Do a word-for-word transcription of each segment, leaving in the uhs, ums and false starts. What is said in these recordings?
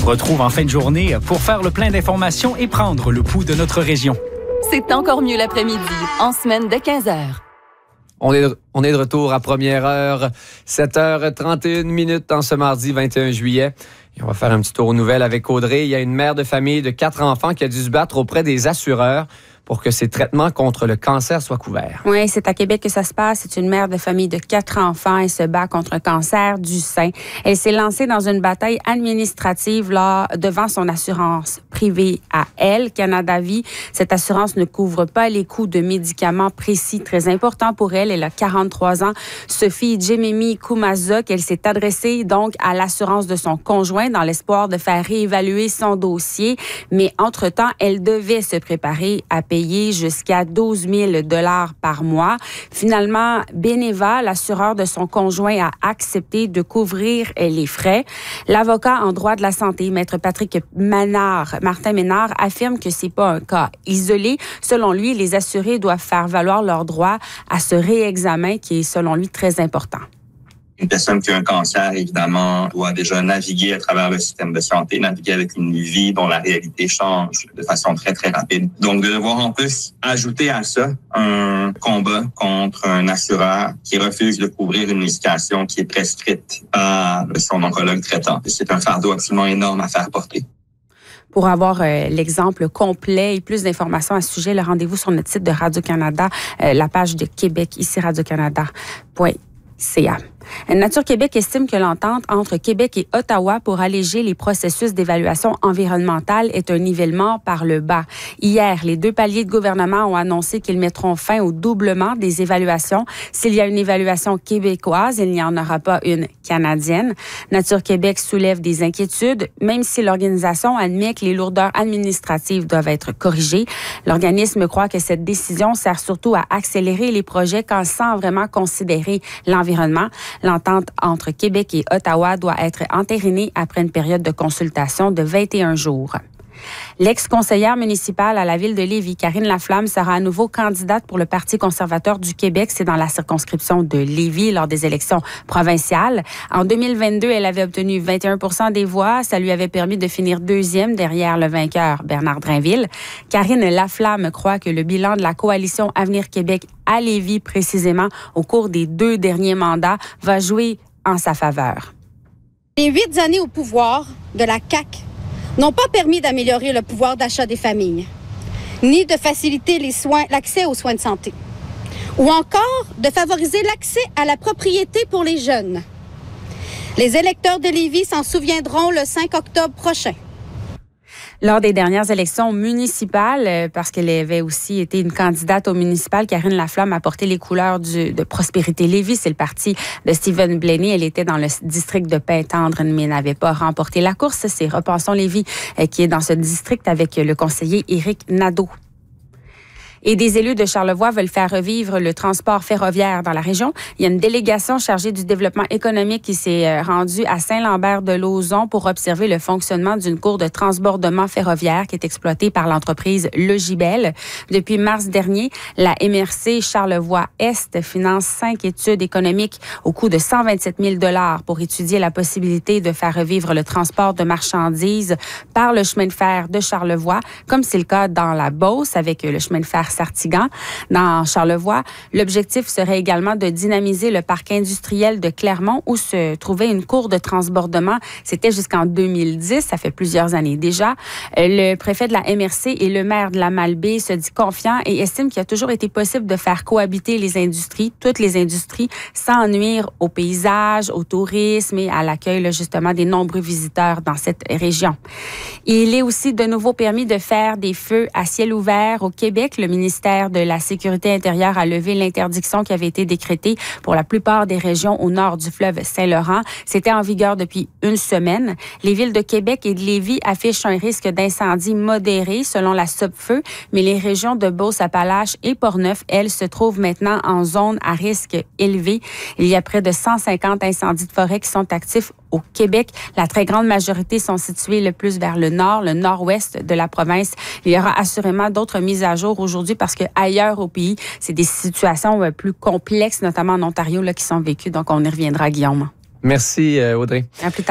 vous retrouve en fin de journée pour faire le plein d'informations et prendre le pouls de notre région. C'est encore mieux l'après-midi, en semaine de quinze heures. On est, de, on est de retour à première heure, sept heures trente et une minutes en ce mardi vingt et un juillet. Et on va faire un petit tour aux nouvelles avec Audrey. Il y a une mère de famille de quatre enfants qui a dû se battre auprès des assureurs pour que ses traitements contre le cancer soient couverts. Oui, c'est à Québec que ça se passe. C'est une mère de famille de quatre enfants. Elle se bat contre un cancer du sein. Elle s'est lancée dans une bataille administrative là, devant son assurance privée à elle, Canada Vie. Cette assurance ne couvre pas les coûts de médicaments précis, très importants pour elle. Elle a quarante-trois ans. Sophie Djememi Koumazok, elle s'est adressée donc à l'assurance de son conjoint dans l'espoir de faire réévaluer son dossier. Mais entre-temps, elle devait se préparer à payer jusqu'à douze mille dollars par mois. Finalement, Beneva, l'assureur de son conjoint, a accepté de couvrir les frais. L'avocat en droit de la santé, maître Patrick Ménard, Martin Ménard, affirme que c'est pas un cas isolé. Selon lui, les assurés doivent faire valoir leur droit à ce réexamen qui est, selon lui, très important. Une personne qui a un cancer, évidemment, doit déjà naviguer à travers le système de santé, naviguer avec une vie dont la réalité change de façon très, très rapide. Donc, de devoir en plus ajouter à ça un combat contre un assureur qui refuse de couvrir une médication qui est prescrite par son oncologue traitant. C'est un fardeau absolument énorme à faire porter. Pour avoir euh, l'exemple complet et plus d'informations à ce sujet, le rendez-vous sur notre site de Radio-Canada, euh, la page de Québec, ici radio-canada point c a. Nature Québec estime que l'entente entre Québec et Ottawa pour alléger les processus d'évaluation environnementale est un nivellement par le bas. Hier, les deux paliers de gouvernement ont annoncé qu'ils mettront fin au doublement des évaluations. S'il y a une évaluation québécoise, il n'y en aura pas une canadienne. Nature Québec soulève des inquiétudes, même si l'organisation admet que les lourdeurs administratives doivent être corrigées. L'organisme croit que cette décision sert surtout à accélérer les projets quand sans vraiment considérer l'environnement. L'entente entre Québec et Ottawa doit être entérinée après une période de consultation de vingt et un jours. L'ex-conseillère municipale à la ville de Lévis, Karine Laflamme, sera à nouveau candidate pour le Parti conservateur du Québec. C'est dans la circonscription de Lévis lors des élections provinciales. En deux mille vingt-deux, elle avait obtenu vingt et un pour cent des voix. Ça lui avait permis de finir deuxième derrière le vainqueur Bernard Drainville. Karine Laflamme croit que le bilan de la coalition Avenir Québec à Lévis, précisément au cours des deux derniers mandats, va jouer en sa faveur. Les huit années au pouvoir de la C A Q n'ont pas permis d'améliorer le pouvoir d'achat des familles, ni de faciliter les soins, l'accès aux soins de santé, ou encore de favoriser l'accès à la propriété pour les jeunes. Les électeurs de Lévis s'en souviendront le cinq octobre prochain. Lors des dernières élections municipales, parce qu'elle avait aussi été une candidate au municipal, Karine Laflamme a porté les couleurs du, de Prospérité Lévis. C'est le parti de Stephen Blaney. Elle était dans le district de Pintendre, mais n'avait pas remporté la course. C'est Repensons Lévis qui est dans ce district avec le conseiller Éric Nadeau. Et des élus de Charlevoix veulent faire revivre le transport ferroviaire dans la région. Il y a une délégation chargée du développement économique qui s'est rendue à Saint-Lambert-de-Lauzon pour observer le fonctionnement d'une cour de transbordement ferroviaire qui est exploitée par l'entreprise Logibel. Depuis mars dernier, la M R C Charlevoix-Est finance cinq études économiques au coût de cent vingt-sept mille dollars pour étudier la possibilité de faire revivre le transport de marchandises par le chemin de fer de Charlevoix, comme c'est le cas dans la Beauce avec le chemin de fer Sartigan. Dans Charlevoix, l'objectif serait également de dynamiser le parc industriel de Clermont où se trouvait une cour de transbordement. C'était jusqu'en deux mille dix, ça fait plusieurs années déjà. Le préfet de la M R C et le maire de la Malbaie se dit confiant et estime qu'il a toujours été possible de faire cohabiter les industries, toutes les industries, sans nuire au paysage, au tourisme et à l'accueil là, justement des nombreux visiteurs dans cette région. Il est aussi de nouveau permis de faire des feux à ciel ouvert au Québec. Le ministère de la Sécurité intérieure a levé l'interdiction qui avait été décrétée pour la plupart des régions au nord du fleuve Saint-Laurent. C'était en vigueur depuis une semaine. Les villes de Québec et de Lévis affichent un risque d'incendie modéré selon la Sopfeu, mais les régions de Beauce-Appalaches et Portneuf, elles, se trouvent maintenant en zone à risque élevé. Il y a près de cent cinquante incendies de forêt qui sont actifs au Québec. La très grande majorité sont situées le plus vers le nord, le nord-ouest de la province. Il y aura assurément d'autres mises à jour aujourd'hui parce que ailleurs au pays, c'est des situations plus complexes, notamment en Ontario, là, qui sont vécues. Donc, on y reviendra, Guillaume. Merci, Audrey. À plus tard.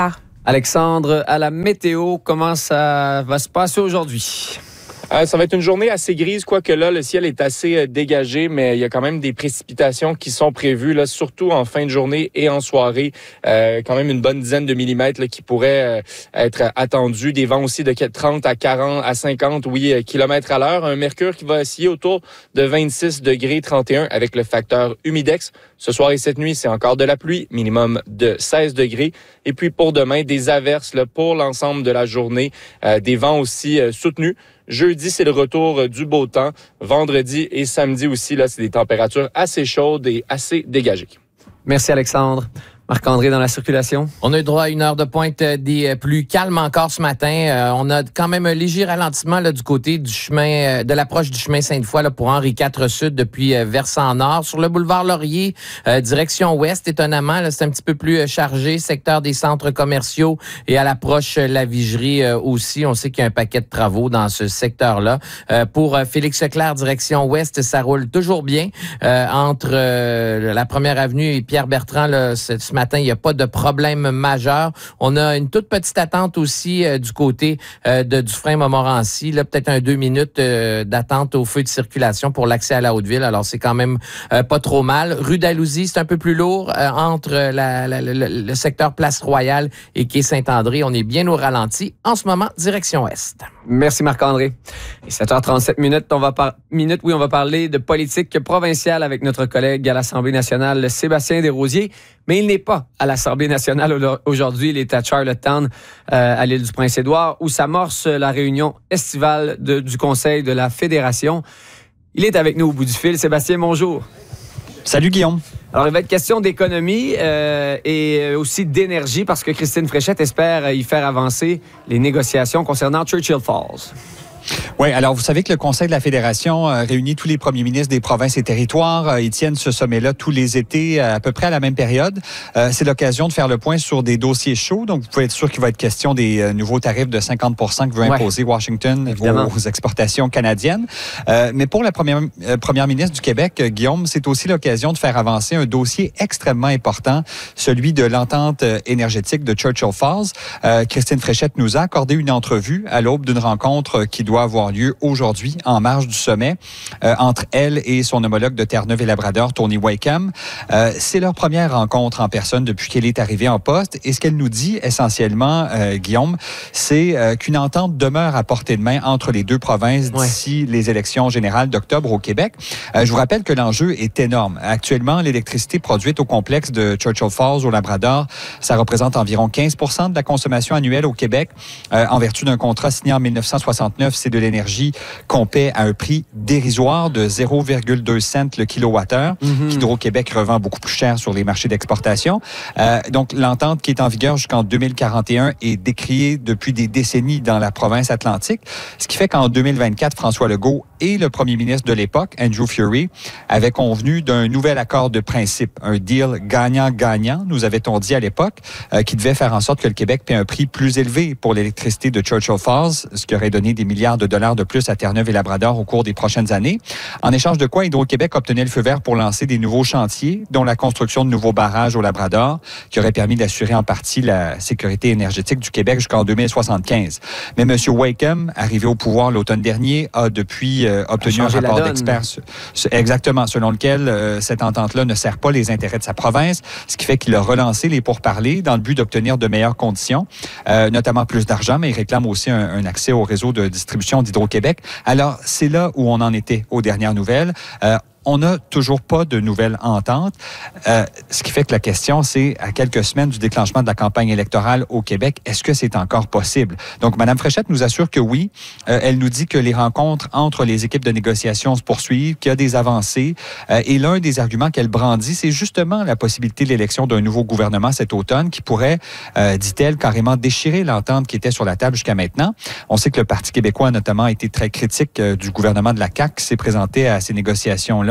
Alexandre, à la météo, comment ça va se passer aujourd'hui? Euh, ça va être une journée assez grise, quoique là, le ciel est assez euh, dégagé, mais il y a quand même des précipitations qui sont prévues, là, surtout en fin de journée et en soirée. Euh, quand même une bonne dizaine de millimètres là, qui pourraient euh, être attendus. Des vents aussi de trente à quarante à cinquante, oui, kilomètres à l'heure. Un mercure qui va osciller autour de vingt-six degrés trente et un avec le facteur humidex. Ce soir et cette nuit, c'est encore de la pluie, minimum de seize degrés. Et puis pour demain, des averses là, pour l'ensemble de la journée. Euh, des vents aussi euh, soutenus. Jeudi, c'est le retour du beau temps. Vendredi et samedi aussi, là, c'est des températures assez chaudes et assez dégagées. Merci, Alexandre. Marc-André, dans la circulation. On a eu droit à une heure de pointe des plus calmes encore ce matin. Euh, on a quand même un léger ralentissement là, du côté du chemin, euh, de l'approche du chemin Sainte-Foy là, pour Henri quatre Sud depuis euh, Versant Nord. Sur le boulevard Laurier, euh, direction ouest, étonnamment, là, c'est un petit peu plus euh, chargé. Secteur des centres commerciaux et à l'approche euh, la Vigerie euh, aussi. On sait qu'il y a un paquet de travaux dans ce secteur-là. Euh, pour euh, Félix Leclerc, direction ouest, ça roule toujours bien. Euh, entre euh, la Première Avenue et Pierre-Bertrand, là, ce matin, il n'y a pas de problème majeur. On a une toute petite attente aussi euh, du côté euh, de Dufresne-Montmorency. Là, peut-être un deux minutes euh, d'attente au feu de circulation pour l'accès à la Haute-Ville. Alors, c'est quand même euh, pas trop mal. Rue d'Alousie, c'est un peu plus lourd euh, entre la, la, la, le secteur Place Royale et quai Saint-André. On est bien au ralenti. En ce moment, direction Est. Merci Marc-André. Et sept heures trente-sept minutes, on va par... minutes, oui, on va parler de politique provinciale avec notre collègue à l'Assemblée nationale, Sébastien Desrosiers. Mais il n'est pas à l'Assemblée nationale aujourd'hui. Il est à Charlottetown, euh, à l'île du Prince-Édouard, où s'amorce la réunion estivale de, du Conseil de la Fédération. Il est avec nous au bout du fil. Sébastien, bonjour. Salut Guillaume. Alors, il va être question d'économie euh, et aussi d'énergie parce que Christine Fréchette espère y faire avancer les négociations concernant Churchill Falls. Oui, alors vous savez que le Conseil de la Fédération euh, réunit tous les premiers ministres des provinces et territoires. Euh, ils tiennent ce sommet-là tous les étés à peu près à la même période. Euh, c'est l'occasion de faire le point sur des dossiers chauds. Donc, vous pouvez être sûr qu'il va être question des euh, nouveaux tarifs de cinquante pour cent que veut ouais, imposer Washington évidemment. aux exportations canadiennes. Euh, mais pour la première, euh, première ministre du Québec, euh, Guillaume, c'est aussi l'occasion de faire avancer un dossier extrêmement important, celui de l'entente énergétique de Churchill Falls. Euh, Christine Fréchette nous a accordé une entrevue à l'aube d'une rencontre qui doit avoir lieu aujourd'hui en marge du sommet euh, entre elle et son homologue de Terre-Neuve et Labrador, Tony Wakeham. Euh, c'est leur première rencontre en personne depuis qu'elle est arrivée en poste. Et ce qu'elle nous dit essentiellement, euh, Guillaume, c'est euh, qu'une entente demeure à portée de main entre les deux provinces d'ici ouais. les élections générales d'octobre au Québec. Euh, je vous rappelle que l'enjeu est énorme. Actuellement, l'électricité produite au complexe de Churchill Falls au Labrador, ça représente environ quinze pour cent de la consommation annuelle au Québec. Euh, en vertu d'un contrat signé en dix-neuf cent soixante-neuf, c'est de l'énergie qu'on paie à un prix dérisoire de zéro virgule deux cents le kilowattheure, mm-hmm. qu'Hydro-Québec revend beaucoup plus cher sur les marchés d'exportation. Euh, donc, l'entente qui est en vigueur jusqu'en deux mille quarante et un est décriée depuis des décennies dans la province atlantique, ce qui fait qu'en deux mille vingt-quatre, François Legault et le premier ministre de l'époque, Andrew Furey, avaient convenu d'un nouvel accord de principe, un deal gagnant-gagnant, nous avait-on dit à l'époque, euh, qui devait faire en sorte que le Québec paie un prix plus élevé pour l'électricité de Churchill Falls, ce qui aurait donné des milliards de dollars de plus à Terre-Neuve et Labrador au cours des prochaines années. En échange de quoi, Hydro-Québec obtenait le feu vert pour lancer des nouveaux chantiers, dont la construction de nouveaux barrages au Labrador, qui aurait permis d'assurer en partie la sécurité énergétique du Québec jusqu'en deux mille soixante-quinze. Mais M. Wakeham, arrivé au pouvoir l'automne dernier, a depuis euh, obtenu un rapport d'experts exactement selon lequel euh, cette entente-là ne sert pas les intérêts de sa province, ce qui fait qu'il a relancé les pourparlers dans le but d'obtenir de meilleures conditions, euh, notamment plus d'argent, mais il réclame aussi un, un accès au réseau de distribution d'Hydro-Québec. Alors, c'est là où on en était aux dernières nouvelles. Euh, On n'a toujours pas de nouvelle entente, euh, ce qui fait que la question, c'est à quelques semaines du déclenchement de la campagne électorale au Québec, est-ce que c'est encore possible? Donc, Mme Fréchette nous assure que oui. Euh, elle nous dit que les rencontres entre les équipes de négociation se poursuivent, qu'il y a des avancées. Euh, et l'un des arguments qu'elle brandit, c'est justement la possibilité de l'élection d'un nouveau gouvernement cet automne qui pourrait, euh, dit-elle, carrément déchirer l'entente qui était sur la table jusqu'à maintenant. On sait que le Parti québécois, notamment, a été très critique euh, du gouvernement de la C A Q qui s'est présenté à ces négociations-là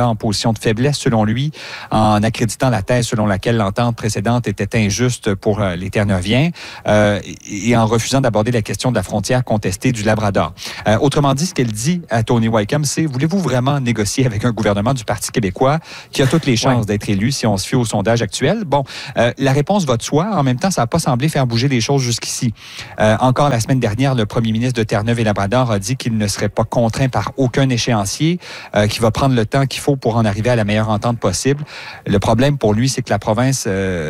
là en position de faiblesse, selon lui, en accréditant la thèse selon laquelle l'entente précédente était injuste pour euh, les Terre-Neuviens euh, et en refusant d'aborder la question de la frontière contestée du Labrador. Euh, autrement dit, ce qu'elle dit à Tony Wykeham, c'est « Voulez-vous vraiment négocier avec un gouvernement du Parti québécois qui a toutes les chances ouais. d'être élu si on se fie au sondage actuel? » Bon, euh, la réponse va de soi. En même temps, ça n'a pas semblé faire bouger les choses jusqu'ici. Euh, encore la semaine dernière, le premier ministre de Terre-Neuve et Labrador a dit qu'il ne serait pas contraint par aucun échéancier, euh, qu'il va prendre le temps qu'il faut pour en arriver à la meilleure entente possible. Le problème pour lui, c'est que la province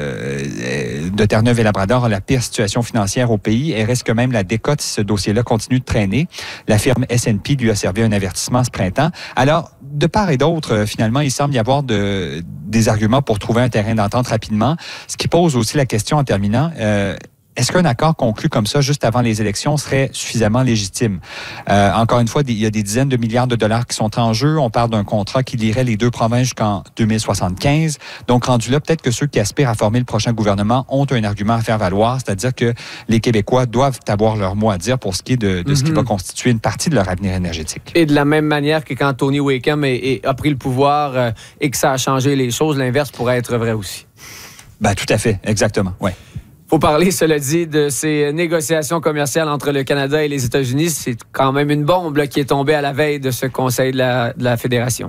euh, de Terre-Neuve et Labrador a la pire situation financière au pays et risque même la décote si ce dossier-là continue de traîner. La firme S and P lui a servi un avertissement ce printemps. Alors, de part et d'autre, finalement, il semble y avoir de, des arguments pour trouver un terrain d'entente rapidement, ce qui pose aussi la question en terminant, euh, est-ce qu'un accord conclu comme ça, juste avant les élections, serait suffisamment légitime? Euh, encore une fois, il y a des dizaines de milliards de dollars qui sont en jeu. On parle d'un contrat qui lierait les deux provinces jusqu'en deux mille soixante-quinze. Donc, rendu là, peut-être que ceux qui aspirent à former le prochain gouvernement ont un argument à faire valoir, c'est-à-dire que les Québécois doivent avoir leur mot à dire pour ce qui est de, de mm-hmm. ce qui va constituer une partie de leur avenir énergétique. Et de la même manière que quand Tony Wykeham a pris le pouvoir euh, et que ça a changé les choses, l'inverse pourrait être vrai aussi. Ben, tout à fait, exactement, oui. Faut parler, cela dit, de ces négociations commerciales entre le Canada et les États-Unis. C'est quand même une bombe là, qui est tombée à la veille de ce Conseil de la, de la Fédération.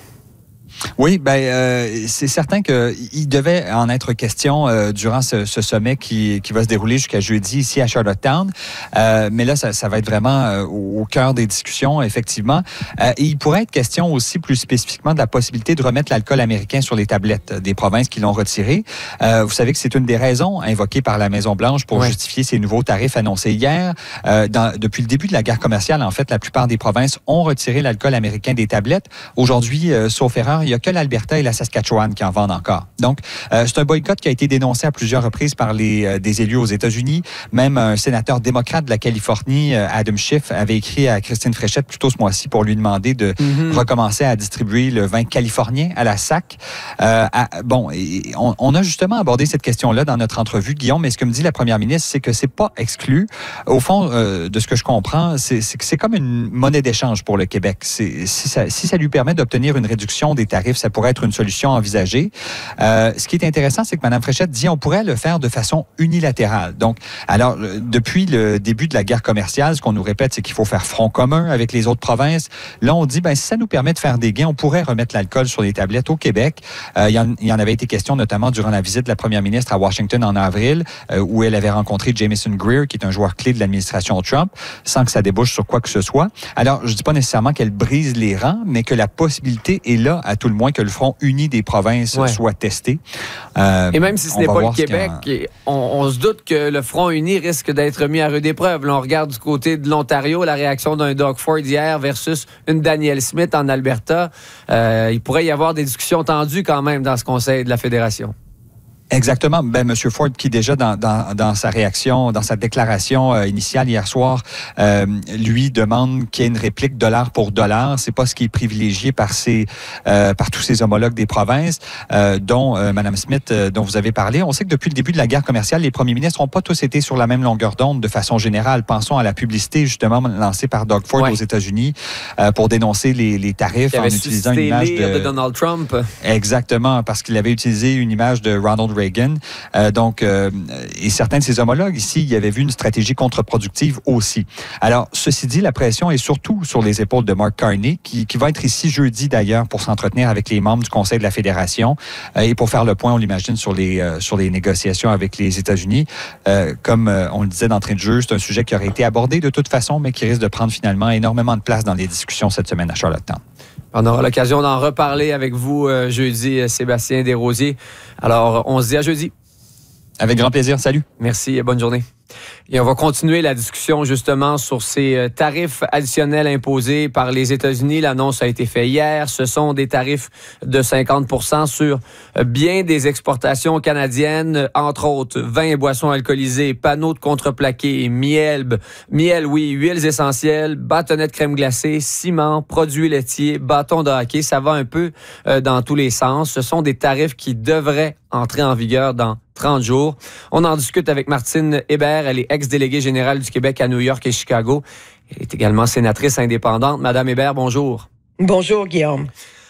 Oui, ben euh, c'est certain qu'il devait en être question euh, durant ce, ce sommet qui, qui va se dérouler jusqu'à jeudi ici à Charlottetown. Euh, mais là, ça, ça va être vraiment euh, au cœur des discussions, effectivement. Euh, et il pourrait être question aussi plus spécifiquement de la possibilité de remettre l'alcool américain sur les tablettes des provinces qui l'ont retiré. Euh, vous savez que c'est une des raisons invoquées par la Maison-Blanche pour ouais. justifier ces nouveaux tarifs annoncés hier. Euh, dans, depuis le début de la guerre commerciale, en fait, la plupart des provinces ont retiré l'alcool américain des tablettes. Aujourd'hui, euh, sauf erreur, il n'y a que l'Alberta et la Saskatchewan qui en vendent encore. Donc, euh, c'est un boycott qui a été dénoncé à plusieurs reprises par les, euh, des élus aux États-Unis. Même un sénateur démocrate de la Californie, euh, Adam Schiff, avait écrit à Christine Fréchette plus tôt ce mois-ci pour lui demander de mm-hmm. recommencer à distribuer le vin californien à la S A C. Euh, à, bon, et on, on a justement abordé cette question-là dans notre entrevue, Guillaume, mais ce que me dit la première ministre, c'est que c'est pas exclu. Au fond, euh, de ce que je comprends, c'est, c'est que c'est comme une monnaie d'échange pour le Québec. C'est, si, ça, si ça lui permet d'obtenir une réduction des tarifs, ça pourrait être une solution envisagée. Euh, ce qui est intéressant, c'est que Mme Fréchette dit on pourrait le faire de façon unilatérale. Donc, alors, depuis le début de la guerre commerciale, ce qu'on nous répète, c'est qu'il faut faire front commun avec les autres provinces. Là, on dit, ben, si ça nous permet de faire des gains, on pourrait remettre l'alcool sur les tablettes au Québec. Euh, il, y en, il y en avait été question, notamment durant la visite de la première ministre à Washington en avril, euh, où elle avait rencontré Jamieson Greer, qui est un joueur clé de l'administration Trump, sans que ça débouche sur quoi que ce soit. Alors, je dis pas nécessairement qu'elle brise les rangs, mais que la possibilité est là, à tout le moins, que le front uni des provinces ouais. soit testé. Euh, Et même si ce n'est pas le Québec, on, on se doute que le front uni risque d'être mis à rude épreuve. Là, on regarde du côté de l'Ontario, la réaction d'un Doug Ford hier versus une Danielle Smith en Alberta. Euh, il pourrait y avoir des discussions tendues quand même dans ce Conseil de la Fédération. Exactement. Ben, M. Ford, qui déjà dans, dans, dans sa réaction, dans sa déclaration euh, initiale hier soir, euh, lui demande qu'il y ait une réplique dollar pour dollar. C'est pas ce qui est privilégié par ses, euh, par tous ses homologues des provinces, euh, dont euh, Mme Smith, euh, dont vous avez parlé. On sait que depuis le début de la guerre commerciale, les premiers ministres n'ont pas tous été sur la même longueur d'onde de façon générale. Pensons à la publicité justement lancée par Doug Ford ouais. aux États-Unis euh, pour dénoncer les, les tarifs en utilisant une image de... de Donald Trump. Exactement, parce qu'il avait utilisé une image de Ronald Reagan. Euh, donc, euh, et certains de ses homologues ici, il y avait vu une stratégie contre-productive aussi. Alors, ceci dit, la pression est surtout sur les épaules de Mark Carney, qui, qui va être ici jeudi d'ailleurs pour s'entretenir avec les membres du Conseil de la Fédération euh, et pour faire le point, on l'imagine, sur les, euh, sur les négociations avec les États-Unis. Euh, comme euh, on le disait d'entrée de jeu, c'est un sujet qui aurait été abordé de toute façon, mais qui risque de prendre finalement énormément de place dans les discussions cette semaine à Charlottetown. On aura l'occasion d'en reparler avec vous euh, jeudi, Sébastien Desrosiers. Alors, on se dit à jeudi. Avec grand plaisir. Salut. Merci et bonne journée. Et on va continuer la discussion justement sur ces tarifs additionnels imposés par les États-Unis. L'annonce a été faite hier. Ce sont des tarifs de cinquante pour cent sur bien des exportations canadiennes, entre autres vins et boissons alcoolisées, panneaux de contreplaqué, miel, miel, oui, huiles essentielles, bâtonnets de crème glacée, ciment, produits laitiers, bâtons de hockey. Ça va un peu euh, dans tous les sens. Ce sont des tarifs qui devraient entrer en vigueur dans trente jours. On en discute avec Martine Hébert. Elle est ex-déléguée générale du Québec à New York et Chicago. Elle est également sénatrice indépendante. Madame Hébert, bonjour. Bonjour, Guillaume.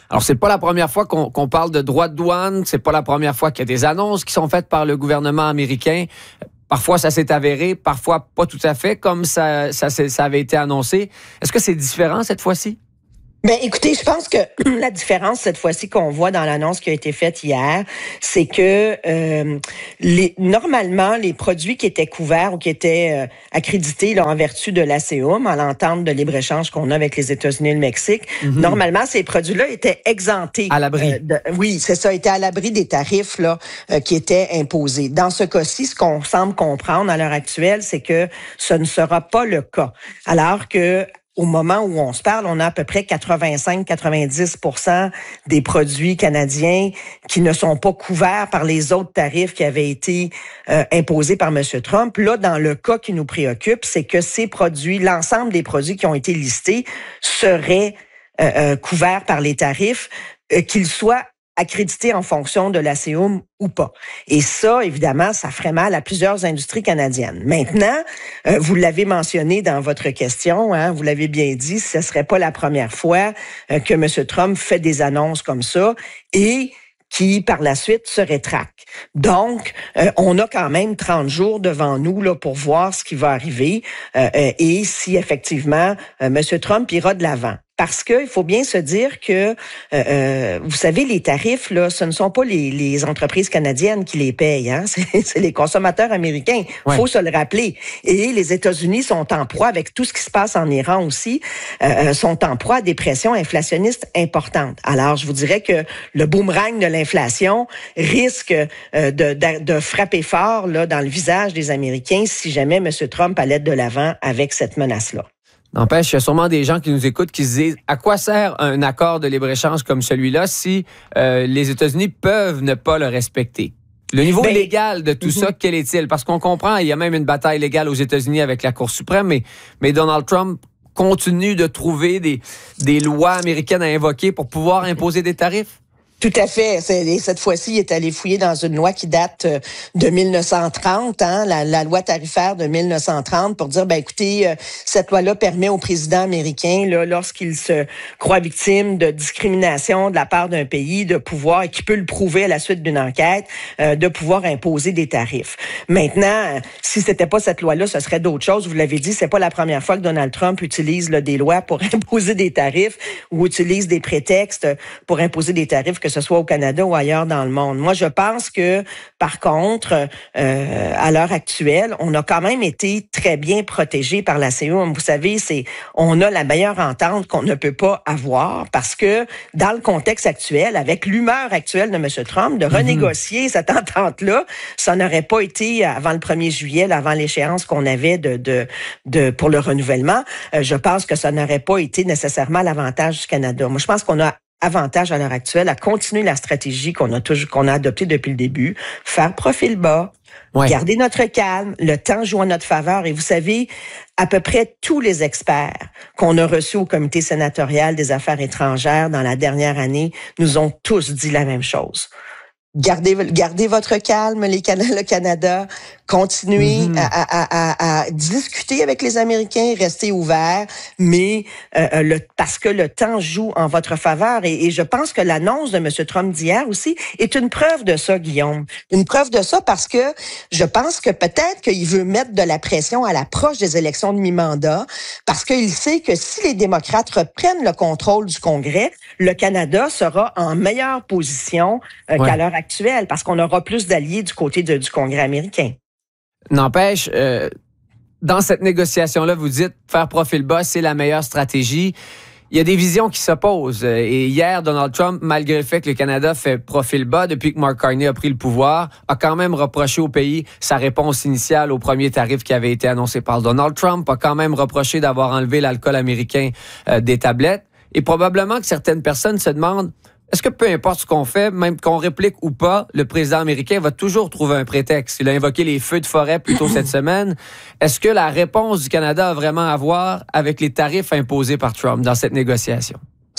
Alors, c'est pas la première fois qu'on, qu'on parle de droits de douane, c'est pas la première fois qu'il y a des annonces qui sont faites par le gouvernement américain. Parfois, ça s'est avéré, parfois pas tout à fait comme ça, ça, ça avait été annoncé. Est-ce que c'est différent cette fois-ci? Ben, écoutez, je pense que la différence cette fois-ci qu'on voit dans l'annonce qui a été faite hier, c'est que euh, les, normalement, les produits qui étaient couverts ou qui étaient euh, accrédités là, en vertu de l'A C O M, à l'entente de libre-échange qu'on a avec les États-Unis et le Mexique, mm-hmm. normalement, ces produits-là étaient exemptés. À l'abri. Euh, de, oui, c'est ça, étaient à l'abri des tarifs là euh, qui étaient imposés. Dans ce cas-ci, ce qu'on semble comprendre à l'heure actuelle, c'est que ce ne sera pas le cas. Alors que au moment où on se parle, on a à peu près quatre-vingt-cinq à quatre-vingt-dix pour cent des produits canadiens qui ne sont pas couverts par les autres tarifs qui avaient été euh, imposés par M. Trump. Là, dans le cas qui nous préoccupe, c'est que ces produits, l'ensemble des produits qui ont été listés seraient euh, euh, couverts par les tarifs, euh, qu'ils soient accrédités en fonction de l'A C O M ou pas. Et ça, évidemment, ça ferait mal à plusieurs industries canadiennes. Maintenant, euh, vous l'avez mentionné dans votre question, hein, vous l'avez bien dit, ce ne serait pas la première fois euh, que M. Trump fait des annonces comme ça et qui, par la suite, se rétracte. Donc, euh, on a quand même trente jours devant nous là pour voir ce qui va arriver euh, euh, et si, effectivement, euh, M. Trump ira de l'avant. Parce que il faut bien se dire que, euh, euh, vous savez, les tarifs, là, ce ne sont pas les, les entreprises canadiennes qui les payent, hein? C'est, c'est les consommateurs américains. Il ouais. faut se le rappeler. Et les États-Unis sont en proie, avec tout ce qui se passe en Iran aussi, euh, sont en proie à des pressions inflationnistes importantes. Alors, je vous dirais que le boomerang de l'inflation risque euh, de, de, de frapper fort là, dans le visage des Américains si jamais M. Trump allait de l'avant avec cette menace-là. N'empêche, il y a sûrement des gens qui nous écoutent qui se disent à quoi sert un accord de libre-échange comme celui-là si euh, les États-Unis peuvent ne pas le respecter? Le niveau ben, légal de tout mm-hmm. ça, quel est-il? Parce qu'on comprend, il y a même une bataille légale aux États-Unis avec la Cour suprême, mais, mais Donald Trump continue de trouver des, des lois américaines à invoquer pour pouvoir imposer des tarifs? Tout à fait. Et cette fois-ci, il est allé fouiller dans une loi qui date de mille neuf cent trente, hein, la, la loi tarifaire de mille neuf cent trente, pour dire, ben écoutez, euh, cette loi-là permet au président américain, là, lorsqu'il se croit victime de discrimination de la part d'un pays, de pouvoir, et qui peut le prouver à la suite d'une enquête, euh, de pouvoir imposer des tarifs. Maintenant, si c'était pas cette loi-là, ce serait d'autres choses. Vous l'avez dit, c'est pas la première fois que Donald Trump utilise là, des lois pour imposer des tarifs ou utilise des prétextes pour imposer des tarifs, que ce soit au Canada ou ailleurs dans le monde. Moi, je pense que, par contre, euh, à l'heure actuelle, on a quand même été très bien protégés par l'A C O M. Vous savez, c'est, on a la meilleure entente qu'on ne peut pas avoir parce que, dans le contexte actuel, avec l'humeur actuelle de M. Trump, de renégocier mm-hmm. cette entente-là, ça n'aurait pas été avant le premier juillet, avant l'échéance qu'on avait de, de, de pour le renouvellement. Euh, je pense que ça n'aurait pas été nécessairement l'avantage du Canada. Moi, je pense qu'on a avantage à l'heure actuelle à continuer la stratégie qu'on a toujours, qu'on a adoptée depuis le début, faire profil bas, ouais. garder notre calme, le temps joue en notre faveur. Et vous savez, à peu près tous les experts qu'on a reçus au comité sénatorial des affaires étrangères dans la dernière année nous ont tous dit la même chose. Gardez, gardez votre calme, les Can- le Canada. Continuez mm-hmm. à, à, à, à discuter avec les Américains, restez ouverts, mais euh, le, parce que le temps joue en votre faveur. Et, et je pense que l'annonce de M. Trump d'hier aussi est une preuve de ça, Guillaume. Une preuve de ça parce que je pense que peut-être qu'il veut mettre de la pression à l'approche des élections de mi-mandat, parce qu'il sait que si les démocrates reprennent le contrôle du Congrès, le Canada sera en meilleure position euh, ouais. qu'à l'heure actuelle, parce qu'on aura plus d'alliés du côté de, du Congrès américain. N'empêche, euh, dans cette négociation-là, vous dites faire profil bas, c'est la meilleure stratégie. Il y a des visions qui s'opposent. Et hier, Donald Trump, malgré le fait que le Canada fait profil bas depuis que Mark Carney a pris le pouvoir, a quand même reproché au pays sa réponse initiale au premier tarif qui avait été annoncé par Donald Trump, a quand même reproché d'avoir enlevé l'alcool américain euh, des tablettes. Et probablement que certaines personnes se demandent, est-ce que peu importe ce qu'on fait, même qu'on réplique ou pas, le président américain va toujours trouver un prétexte? Il a invoqué les feux de forêt plus tôt cette semaine. Est-ce que la réponse du Canada a vraiment à voir avec les tarifs imposés par Trump dans cette négociation?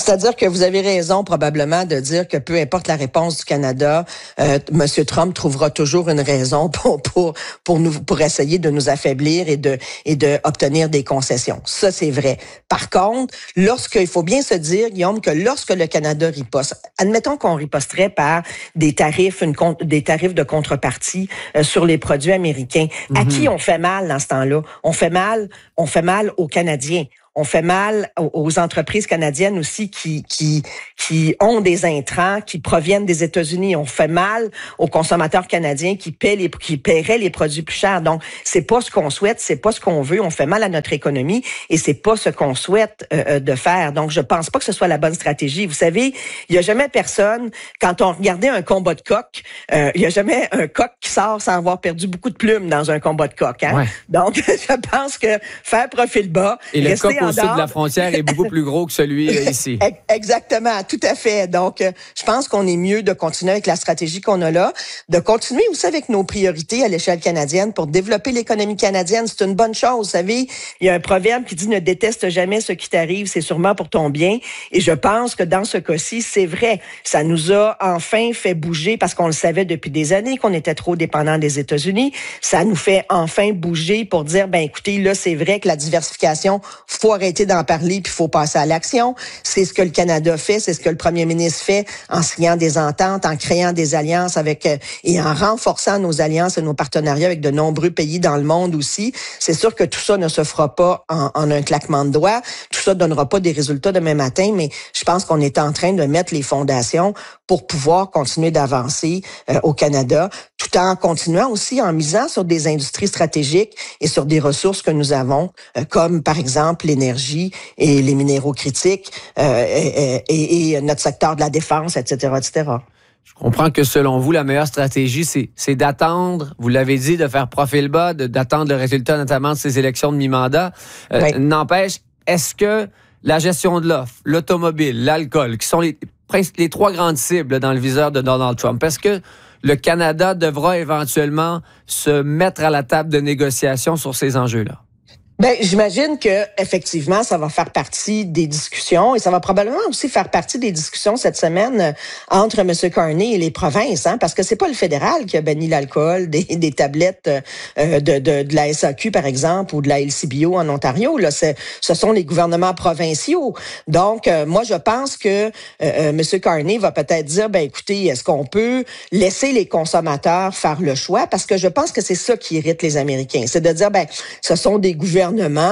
C'est-à-dire que vous avez raison probablement de dire que peu importe la réponse du Canada, euh, M. Trump trouvera toujours une raison pour pour pour nous pour essayer de nous affaiblir et de et de obtenir des concessions. Ça c'est vrai. Par contre, lorsque il faut bien se dire, Guillaume, que lorsque le Canada riposte, admettons qu'on riposterait par des tarifs une des tarifs de contrepartie euh, sur les produits américains, mm-hmm. à qui on fait mal dans ce temps-là? On fait mal, on fait mal aux Canadiens. On fait mal aux entreprises canadiennes aussi qui qui qui ont des intrants qui proviennent des États-Unis. On fait mal aux consommateurs canadiens qui paient les qui paieraient les produits plus chers. Donc c'est pas ce qu'on souhaite, c'est pas ce qu'on veut. On fait mal à notre économie et c'est pas ce qu'on souhaite euh, de faire. Donc je pense pas que ce soit la bonne stratégie. Vous savez, il y a jamais personne quand on regardait un combat de coq, euh, il y a jamais un coq qui sort sans avoir perdu beaucoup de plumes dans un combat de coq. Hein? Ouais. Donc je pense que faire profil bas, et le coq au sud de la frontière est beaucoup plus gros que celui ici. Exactement, tout à fait. Donc, euh, je pense qu'on est mieux de continuer avec la stratégie qu'on a là, de continuer aussi avec nos priorités à l'échelle canadienne pour développer l'économie canadienne. C'est une bonne chose, vous savez. Il y a un proverbe qui dit « Ne déteste jamais ce qui t'arrive, c'est sûrement pour ton bien ». Et je pense que dans ce cas-ci, c'est vrai. Ça nous a enfin fait bouger parce qu'on le savait depuis des années qu'on était trop dépendant des États-Unis. Ça nous fait enfin bouger pour dire « Ben écoutez, là, c'est vrai que la diversification, faut arrêter d'en parler puis il faut passer à l'action. » C'est ce que le Canada fait, c'est ce que le premier ministre fait en signant des ententes, en créant des alliances avec euh, et en renforçant nos alliances et nos partenariats avec de nombreux pays dans le monde aussi. C'est sûr que tout ça ne se fera pas en, en un claquement de doigts. Tout ça donnera pas des résultats demain matin, mais je pense qu'on est en train de mettre les fondations pour pouvoir continuer d'avancer euh, au Canada, tout en continuant aussi en misant sur des industries stratégiques et sur des ressources que nous avons, euh, comme par exemple l'énergie et les minéraux critiques euh, et, et, et notre secteur de la défense, et cetera, et cetera. Je comprends que selon vous, la meilleure stratégie, c'est, c'est d'attendre, vous l'avez dit, de faire profil bas, de, d'attendre le résultat notamment de ces élections de mi-mandat. Euh, oui. N'empêche, est-ce que la gestion de l'offre, l'automobile, l'alcool, qui sont les, les trois grandes cibles dans le viseur de Donald Trump, est-ce que le Canada devra éventuellement se mettre à la table de négociation sur ces enjeux-là? Ben, j'imagine que effectivement, ça va faire partie des discussions et ça va probablement aussi faire partie des discussions cette semaine entre M. Carney et les provinces, hein, parce que c'est pas le fédéral qui a banni l'alcool des, des tablettes euh, de, de, de la S A Q par exemple ou de la L C B O en Ontario. Là, c'est, ce sont les gouvernements provinciaux. Donc, euh, moi, je pense que euh, M. Carney va peut-être dire, ben écoutez, est-ce qu'on peut laisser les consommateurs faire le choix, parce que je pense que c'est ça qui irrite les Américains, c'est de dire, ben, ce sont des gouvernements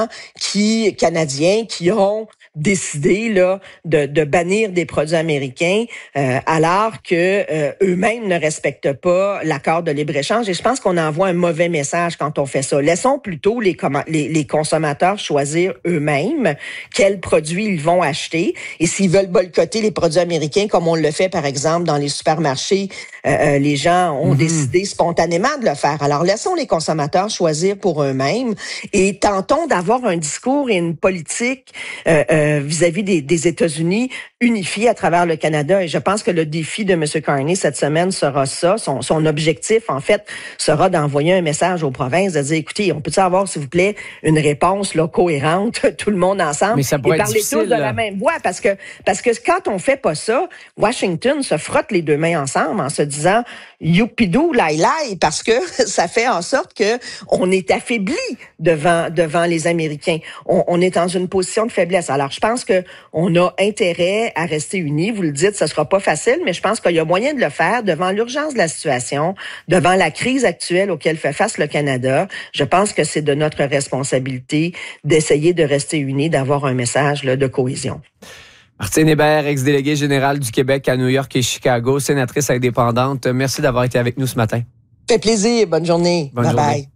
qui canadiens qui ont décidé là de, de bannir des produits américains euh, alors que euh, eux-mêmes ne respectent pas l'accord de libre-échange, et je pense qu'on envoie un mauvais message quand on fait ça. Laissons plutôt les, les, les consommateurs choisir eux-mêmes quels produits ils vont acheter, et s'ils veulent boycotter les produits américains comme on le fait par exemple dans les supermarchés, euh, les gens ont mm-hmm. décidé spontanément de le faire. Alors laissons les consommateurs choisir pour eux-mêmes et tentons d'avoir un discours et une politique euh, euh, vis-à-vis des, des États-Unis unifiés à travers le Canada. Et je pense que le défi de M. Carney cette semaine sera ça. Son, son objectif, en fait, sera d'envoyer un message aux provinces, de dire, écoutez, on peut-tu avoir, s'il vous plaît, une réponse là, cohérente, tout le monde ensemble, mais ça pourrait et parler être tous de la même voix. Parce que, parce que quand on fait pas ça, Washington se frotte les deux mains ensemble en se disant, youpidou, lai lai, parce que ça fait en sorte que on est affaibli devant, devant les Américains. On, on est dans une position de faiblesse. Alors, je pense que on a intérêt à rester unis. Vous le dites, ce sera pas facile, mais je pense qu'il y a moyen de le faire devant l'urgence de la situation, devant la crise actuelle auquel fait face le Canada. Je pense que c'est de notre responsabilité d'essayer de rester unis, d'avoir un message là, de cohésion. Martine Hébert, ex-déléguée générale du Québec à New York et Chicago, sénatrice indépendante. Merci d'avoir été avec nous ce matin. Fait plaisir. Bonne journée. Bonne bye journée. bye.